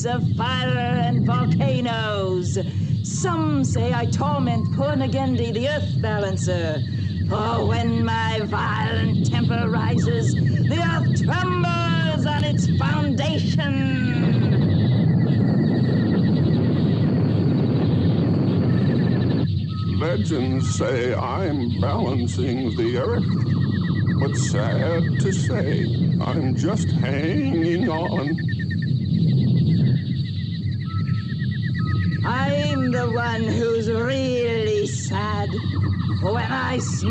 furnace of fire and volcanoes. Some say I torment poor Nagendi, the earth balancer. For when my violent temper rises, the earth trembles on its foundation. Legends say I'm balancing the earth, but sad to say, I'm just hanging on. I'm the one who's really sad. When I smell